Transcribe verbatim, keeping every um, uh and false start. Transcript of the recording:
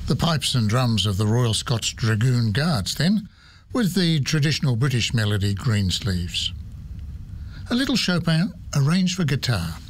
The pipes and drums of the Royal Scots Dragoon Guards, then, with the traditional British melody Greensleeves. A little Chopin arranged for guitar.